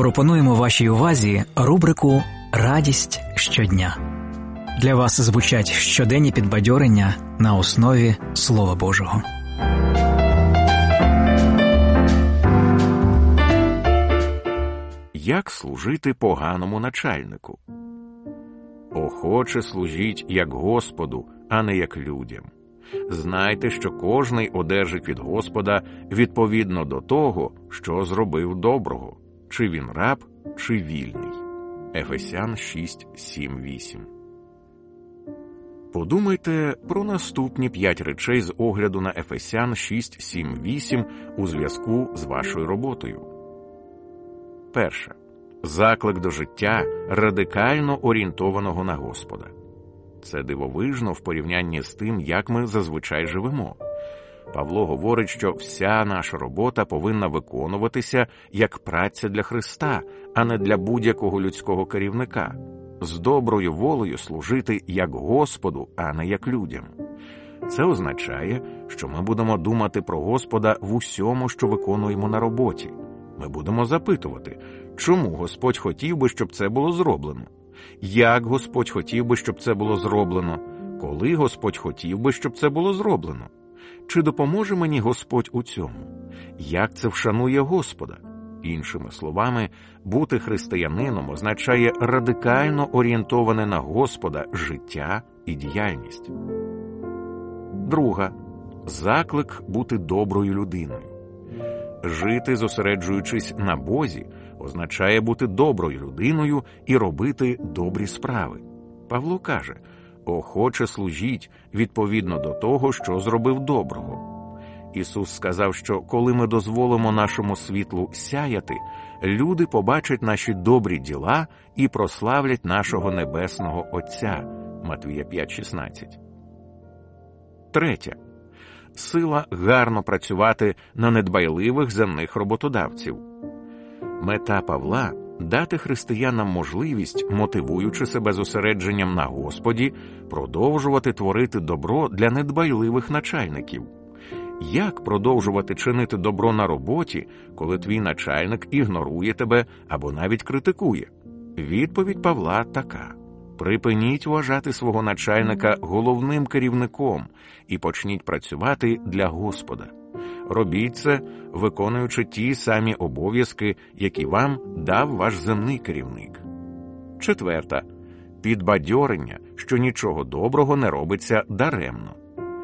Пропонуємо вашій увазі рубрику «Радість щодня». Для вас звучать щоденні підбадьорення на основі Слова Божого. Як служити поганому начальнику? Охоче служіть як Господу, а не як людям. Знайте, що кожний одержить від Господа відповідно до того, що зробив доброго, чи він раб, чи вільний. Ефесян 6, 7, 8. Подумайте про наступні 5 речей з огляду на Ефесян 6, 7, 8 у зв'язку з вашою роботою. Перше. Заклик до життя, радикально орієнтованого на Господа. Це дивовижно в порівнянні з тим, як ми зазвичай живемо. Павло говорить, що вся наша робота повинна виконуватися як праця для Христа, а не для будь-якого людського керівника. З доброю волею служити як Господу, а не як людям. Це означає, що ми будемо думати про Господа в усьому, що виконуємо на роботі. Ми будемо запитувати, чому Господь хотів би, щоб це було зроблено? Як Господь хотів би, щоб це було зроблено? Коли Господь хотів би, щоб це було зроблено? Чи допоможе мені Господь у цьому? Як це вшанує Господа? Іншими словами, бути християнином означає радикально орієнтоване на Господа життя і діяльність. Друга. Заклик бути доброю людиною. Жити, зосереджуючись на Бозі, означає бути доброю людиною і робити добрі справи. Павло каже, охоче служіть відповідно до того, що зробив доброго. Ісус сказав, що коли ми дозволимо нашому світлу сяяти, люди побачать наші добрі діла і прославлять нашого Небесного Отця. Матвія 5:16. Третє. Сила гарно працювати на недбайливих земних роботодавців. Мета Павла – дати християнам можливість, мотивуючи себе зосередженням на Господі, продовжувати творити добро для недбайливих начальників. Як продовжувати чинити добро на роботі, коли твій начальник ігнорує тебе або навіть критикує? Відповідь Павла така. Припиніть вважати свого начальника головним керівником і почніть працювати для Господа. Робіть це, виконуючи ті самі обов'язки, які вам дав ваш земний керівник. Четверта. Підбадьорення, що нічого доброго не робиться даремно.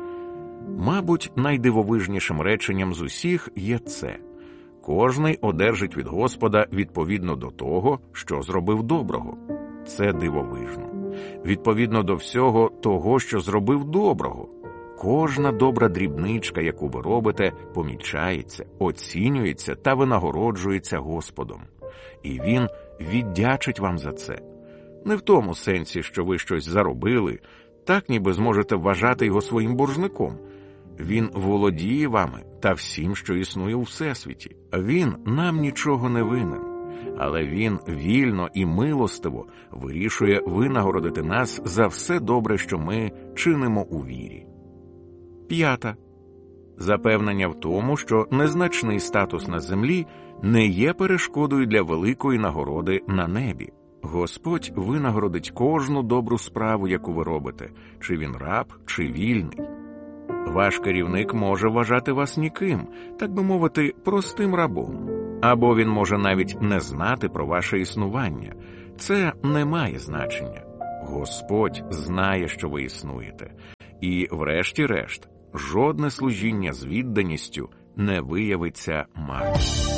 Мабуть, найдивовижнішим реченням з усіх є це. Кожний одержить від Господа відповідно до того, що зробив доброго. Це дивовижно. Відповідно до всього того, що зробив доброго. Кожна добра дрібничка, яку ви робите, помічається, оцінюється та винагороджується Господом. І Він віддячить вам за це. Не в тому сенсі, що ви щось заробили, так ніби зможете вважати його своїм боржником. Він володіє вами та всім, що існує у Всесвіті. Він нам нічого не винен. Але Він вільно і милостиво вирішує винагородити нас за все добре, що ми чинимо у вірі. П'ята. Запевнення в тому, що незначний статус на землі не є перешкодою для великої нагороди на небі. Господь винагородить кожну добру справу, яку ви робите, чи він раб, чи вільний. Ваш керівник може вважати вас ніким, так би мовити, простим рабом. Або він може навіть не знати про ваше існування. Це не має значення. Господь знає, що ви існуєте. І, врешті-решт, жодне служіння з відданістю не виявиться марним.